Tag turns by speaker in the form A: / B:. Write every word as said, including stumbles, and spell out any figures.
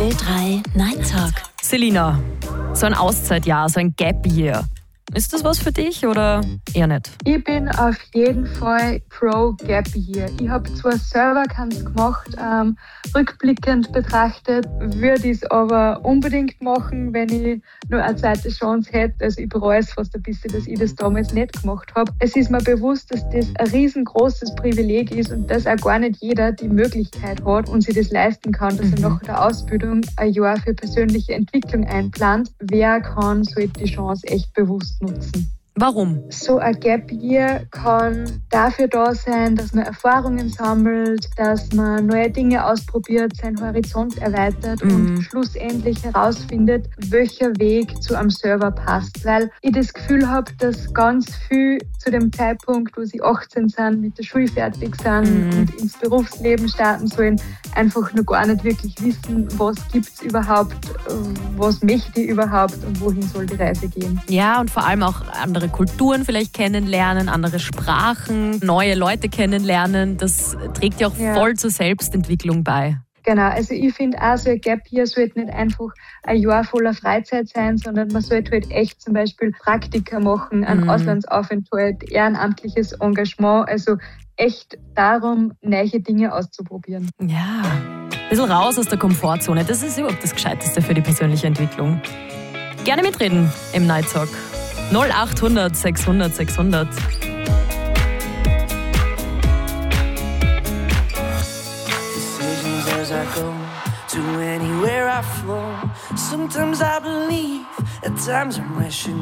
A: L drei Night Talk.
B: Selina, so ein Auszeitjahr, so ein Gap Year. Ist das was für dich oder eher nicht?
C: Ich bin auf jeden Fall pro Gap Year. Ich habe zwar selber keins gemacht, ähm, rückblickend betrachtet, würde ich es aber unbedingt machen, wenn ich nur eine zweite Chance hätte. Also ich bereue es fast ein bisschen, dass ich das damals nicht gemacht habe. Es ist mir bewusst, dass das ein riesengroßes Privileg ist und dass auch gar nicht jeder die Möglichkeit hat und sich das leisten kann, dass er nach der Ausbildung ein Jahr für persönliche Entwicklung einplant. Wer kann, sollte die Chance echt bewusst nutzen.
B: Warum?
C: So ein Gap Year kann dafür da sein, dass man Erfahrungen sammelt, dass man neue Dinge ausprobiert, seinen Horizont erweitert
B: Mhm.
C: und schlussendlich herausfindet, welcher Weg zu einem Server passt. Weil ich das Gefühl habe, dass ganz viel zu dem Zeitpunkt, wo sie achtzehn sind, mit der Schule fertig sind
B: Mhm.
C: und ins Berufsleben starten sollen, einfach noch gar nicht wirklich wissen, was gibt es überhaupt, was möchte ich überhaupt und wohin soll die Reise gehen.
B: Ja, und vor allem auch andere Kulturen vielleicht kennenlernen, andere Sprachen, neue Leute kennenlernen. Das trägt ja auch
C: Ja.
B: voll zur Selbstentwicklung bei.
C: Genau, also ich finde auch, so ein Gap Year sollte nicht einfach ein Jahr voller Freizeit sein, sondern man sollte halt echt zum Beispiel Praktika machen, einen
B: Mhm.
C: Auslandsaufenthalt, ehrenamtliches Engagement, also echt darum, neue Dinge auszuprobieren.
B: Ja, ein bisschen raus aus der Komfortzone. Das ist überhaupt das Gescheiteste für die persönliche Entwicklung. Gerne mitreden im Night Talk. null achthundert sechshundert sechshundert.
D: Decisions as I go to anywhere I flow. Sometimes I believe, at times I'm wishing.